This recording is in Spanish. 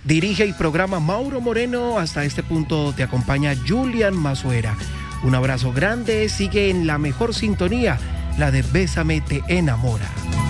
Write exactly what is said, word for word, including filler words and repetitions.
Dirige y programa Mauro Moreno. Hasta este punto te acompaña Julian Mazuera. Un abrazo grande. Sigue en la mejor sintonía, la de Bésame te enamora.